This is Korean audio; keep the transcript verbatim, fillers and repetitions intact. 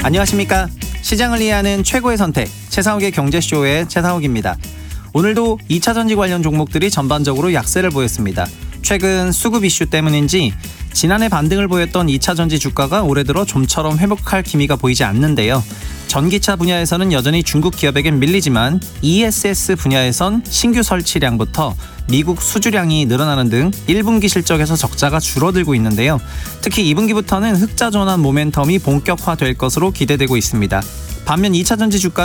안녕하십니까. 시장을 이해하는 최고의 선택, 최상욱의 경제쇼의 최상욱입니다. 오늘도 이차 전지 관련 종목들이 전반적으로 약세를 보였습니다. 최근 수급 이슈 때문인지 지난해 반등을 보였던 이차 전지 주가가 올해 들어 좀처럼 회복할 기미가 보이지 않는데요. 전기차 분야에서는 여전히 중국 기업에겐 밀리지만 이에스에스 분야에선 신규 설치량부터 미국 수주량이 늘어나는 등 일 분기 실적에서 적자가 줄어들고 있는데요. 특히 이 분기부터는 흑자 전환 모멘텀이 본격화될 것으로 기대되고 있습니다. 반면 이차 전지 주가